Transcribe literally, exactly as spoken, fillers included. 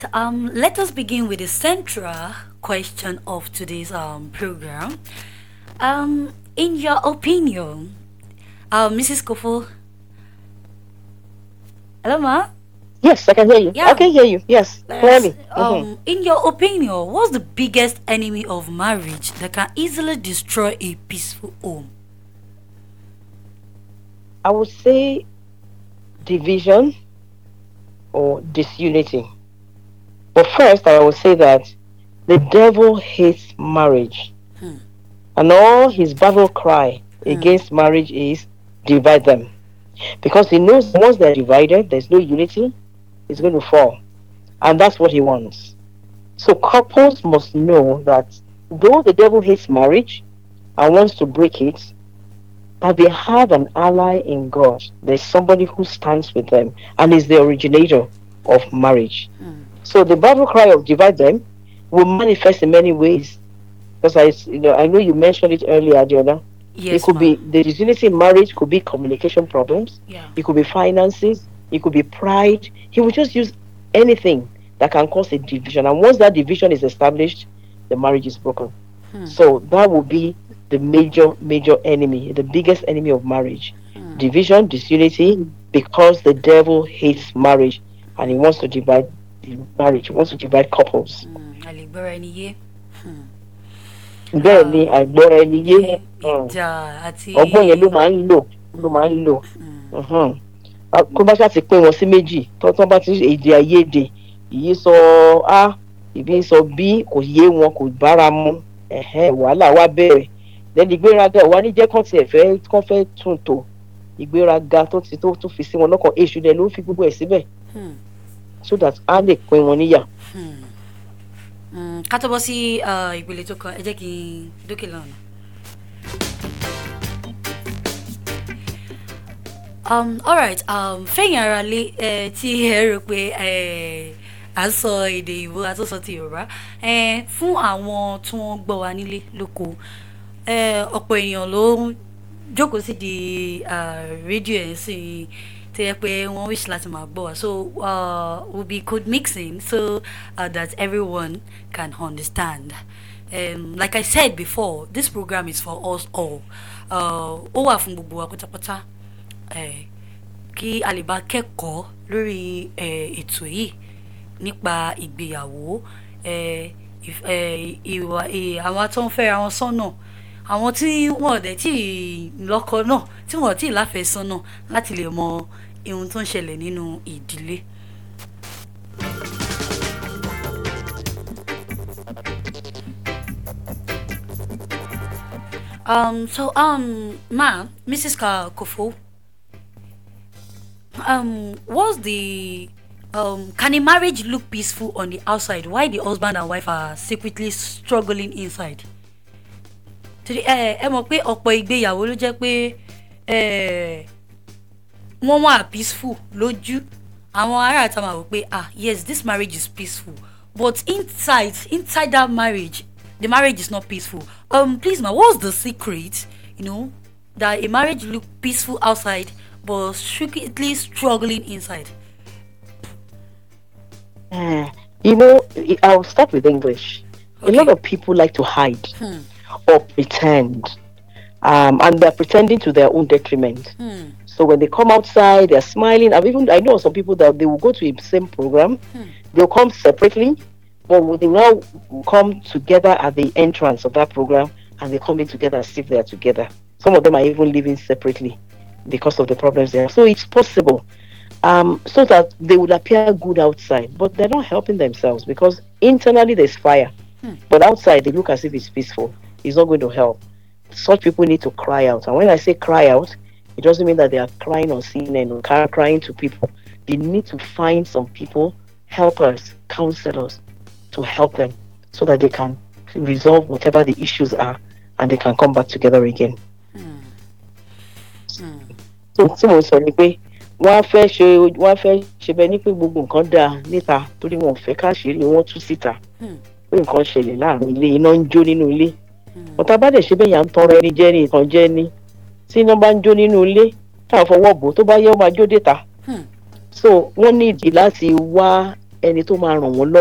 Um, let us begin with the central question of today's um program. Um, in your opinion, um, Missus Kofo, hello, ma. Yes, I can hear you. I Yeah, can hear you. Yes, let's. clearly. hmm Um, in your opinion, what's the biggest enemy of marriage that can easily destroy a peaceful home? I would say division or disunity. But first, I will say that the devil hates marriage, Hmm, and all his battle cry hmm, against marriage is divide them. Because he knows that once they're divided, there's no unity, it's going to fall. And that's what he wants. So couples must know that though the devil hates marriage and wants to break it, but they have an ally in God. There's somebody who stands with them and is the originator of marriage. hmm. So the battle cry of divide them will manifest in many ways. Because I, you know, I know you mentioned it earlier, Adiola. It Yes, could ma. be the disunity in marriage, could be communication problems, Yeah. it could be finances, it could be pride. He will just use anything that can cause a division. And once that division is established, the marriage is broken. Hmm, So that will be the major, major enemy, the biggest enemy of marriage. hmm, Division, disunity, because the devil hates marriage and he wants to divide the marriage, he wants to divide couples. hmm. Àlègbọ́ra ẹni yé. Hmm. Bẹ́ẹ̀ ni Um, àìgbọ́ra ẹni yé yé um, ìjà àti. ọgbọ́n yẹn ló máa ń lò ló máa ń lò. Mhm. Ah, kó bá ṣáà ti pín wọn sí méjì tó tán bá ti èdè àìyedè ìyí sọ a ìbí sọ b kò yé wọn kò bára mu ẹ̀hẹ́n, wàhálà wá bẹ̀rẹ̀ lẹ́nu ìgbéraga ò wá ní jẹ́ kán tiẹ̀ fẹ́ kán fẹ́ tún tò ìgbéraga tó ti tó tún fi sí wọn lọ́kàn èṣù dẹ̀ ló fi gbogbo ẹ̀ síbẹ̀ Hmm, so that á lè pín wọn níyà. hmm. Mm, ká tó bọ́ sí uh, ìpele tó kàn ẹ jẹ́ kí n dókè lọ́nà. Um, alright, um, fẹ̀yìn ara lé ẹ tí ẹ rò pé ẹ à ń sọ èdè ìbò àtúnṣọ ti Yorùbá ẹ fún àwọn tí wọ́n gbọ́ wa nílé lóko ẹ ọ̀pọ̀ èèyàn ló ń jókòó sí di uh, rédíò ẹ̀ sì tó yẹ pé wọ́n wish láti máa gbọ́ wa so uh, we'll be code mixing so uh, that everyone can understand. Um, like I said before, this program is for us all. Uh, ó wà fún gbogbo wa pátápátá eh, kí a lè bá kẹ́kọ̀ọ́ lórí eh, ètò yìí nípa ìgbéyàwó eh, ìf- eh, ìwà eh, àwọn tó ń fẹ́ra wọn sọ́nà àwọn tí wọ́n dẹ̀ tí ì lọ́kọ náà tí wọ́n tí ì láfẹ̀ẹ́ sọ́nà láti lè mọ ohun tó ń ṣẹlẹ̀ nínú ìdílé. Um, so um, ma, Missus Ka- Kofo, um what's the um can a marriage look peaceful on the outside while the husband and wife are secretly struggling inside? Torí ẹ ẹ mọ̀ pé ọ̀pọ̀ ìgbéyàwó ló jẹ́ pé ẹ wọ́n wà peaceful lójú àwọn ará àta máa wò pé ah yes this marriage is peaceful but inside inside that marriage the marriage is not peaceful. Um please ma, what's the secret, you know, that a marriage look peaceful outside but secretly struggling inside? Uh, you know, I- I'll start with English. A lot Okay. of people like to hide Hmm. or pretend, um, and they're pretending to their own detriment. Hmm. So when they come outside, they're smiling. I've even I know some people that they will go to the same program, Hmm. they'll come separately, but they now come together at the entrance of that program, and they come in together as if they are together. Some of them are even living separately because of the problems they have. So it's possible, um, so that they would appear good outside, but they're not helping themselves because internally there's fire, Hmm. but outside they look as if it's peaceful. It's not going to help. Such people need to cry out, and when I say cry out, it doesn't mean that they are crying on C N N or ca- crying to people. They need to find some people, helpers, counselors, to help them so that they can resolve whatever the issues are and they can come back together again. Hmm. Hmm. So tí mo sọ ni pé wọ́n á fẹ́ ṣe wọ́n á fẹ́ ṣe bẹ́ẹ̀ ni pé gbogbo nǹkan dáa níta torí wọn ò fẹ́ káṣíìrì wọn tú síta Hmm. pé nǹkan ṣẹlẹ̀ láàrin ilé iná ń jó nínú ilé. Hmm. Ọ̀tá bá dẹ̀ ṣe bẹ́ẹ̀ yà ń tọrọ ẹni jẹ́ ní nǹkan jẹ́ ní tí iná bá ń jó nínú ilé táwọn fọwọ́ bò ó tó bá yẹ ó máa jó déta. Hmm. So wọ́n ní ìdí láti wá ẹni tó máa ràn wọ́n lọ́wọ́.